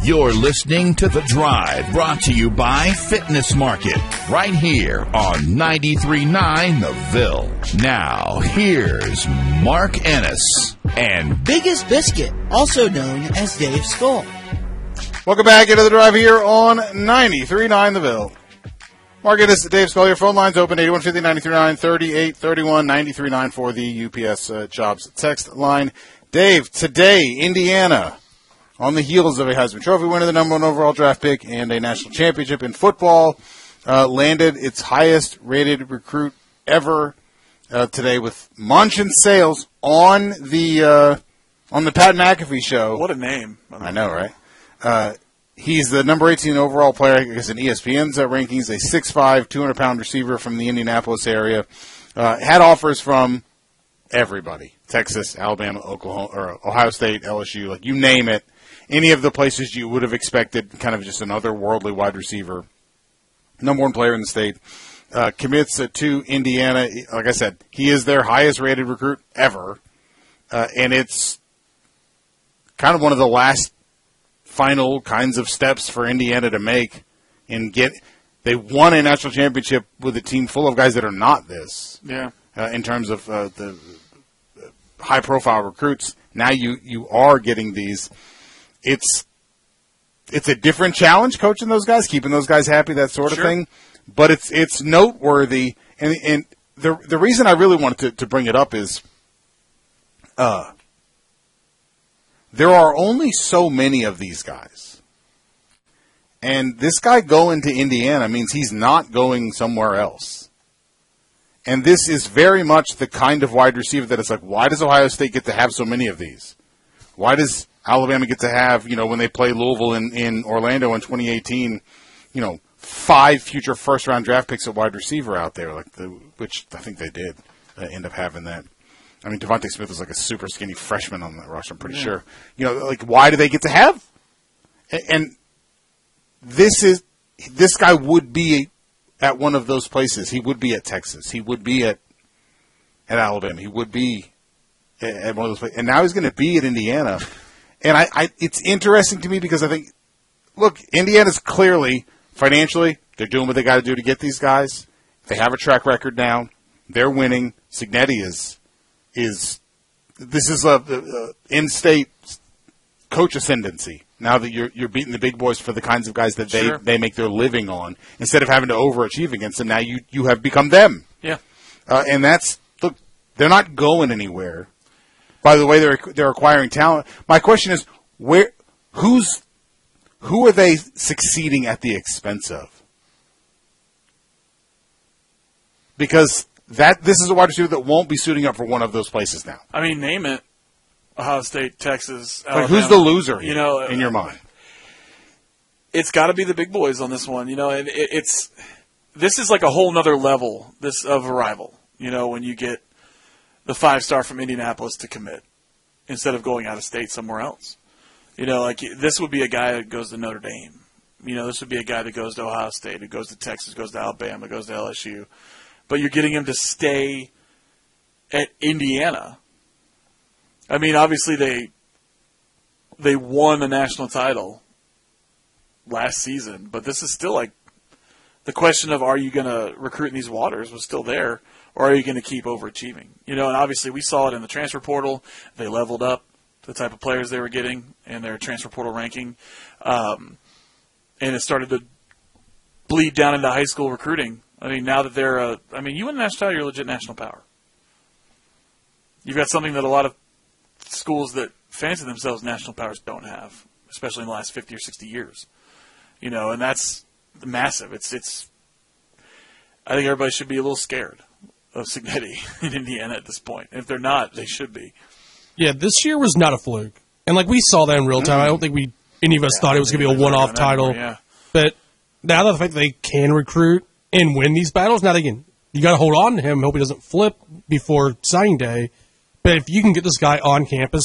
You're listening to The Drive, brought to you by Fitness Market, right here on 93.9 The Ville. Now, here's Mark Ennis and Biggest Biscuit, also known as Dave Skull. Welcome back into The Drive here on 93.9 The Ville. Mark Ennis, Dave Skull. Your phone line's open, 8150-939, 3831-939 for the UPS Jobs text line. Dave, today, Indiana, on the heels of a Heisman Trophy winner, the number one overall draft pick, and a national championship in football, landed its highest-rated recruit ever today with Monchen Sales on the Pat McAfee show. What a name. I know, right? He's the number 18 overall player, I guess, in ESPN's rankings, a 6'5", 200-pound receiver from the Indianapolis area. Had offers from everybody: Texas, Alabama, Oklahoma, or Ohio State, LSU, like you name it. Any of the places you would have expected, kind of just another worldly wide receiver. Number one player in the state. Commits to Indiana. Like I said, he is their highest-rated recruit ever. And it's kind of one of the last final kinds of steps for Indiana to make and get. They won a national championship with a team full of guys that are not this. Yeah. In terms of the high-profile recruits, now you are getting these. It's a different challenge coaching those guys, keeping those guys happy, that sort of thing. But it's noteworthy, and the reason I really wanted to bring it up is, there are only so many of these guys. And this guy going to Indiana means he's not going somewhere else. And this is very much the kind of wide receiver that it's like, why does Ohio State get to have so many of these? Why does Alabama get to have, when they play Louisville in Orlando in 2018, 5 future first-round draft picks at wide receiver out there, which I think they did end up having that. I mean, Devontae Smith was like a super skinny freshman on that roster, I'm pretty sure. Why do they get to have? And this guy would be at one of those places. He would be at Texas. He would be at Alabama. He would be at one of those places. And now he's going to be at Indiana. And it's interesting to me because I think, look, Indiana's clearly, financially, they're doing what they got to do to get these guys. They have a track record now. They're winning. Cignetti this is a in-state coach ascendancy. Now that you're beating the big boys for the kinds of guys that they make their living on, instead of having to overachieve against them, now you have become them. Yeah. And look, they're not going anywhere. By the way, they're acquiring talent. My question is, who are they succeeding at the expense of? Because this is a wide receiver that won't be suiting up for one of those places now. I mean, name it. Ohio State, Texas, Alabama. Who's the loser here, in your mind? It's got to be the big boys on this one. And this is like a whole nother level of arrival. When you get the 5-star from Indianapolis to commit instead of going out of state somewhere else. This would be a guy that goes to Notre Dame. This would be a guy that goes to Ohio State, who goes to Texas, goes to Alabama, goes to LSU. But you're getting him to stay at Indiana. I mean, obviously they won a national title last season, but this is still like the question of, are you going to recruit in these waters was still there, or are you going to keep overachieving? And obviously we saw it in the transfer portal. They leveled up the type of players they were getting in their transfer portal ranking, and it started to bleed down into high school recruiting. I mean, now that you win a national title, you're a legit national power. You've got something that a lot of schools that fancy themselves national powers don't have, especially in the last 50 or 60 years. And that's massive. It's. I think everybody should be a little scared of Cignetti in Indiana at this point. If they're not, they should be. Yeah, this year was not a fluke. And we saw that in real time. I don't think any of us thought it was going to be a one-off title. Yeah. But now that the fact that they can recruit and win these battles, now again, you got to hold on to him, hope he doesn't flip before signing day. But if you can get this guy on campus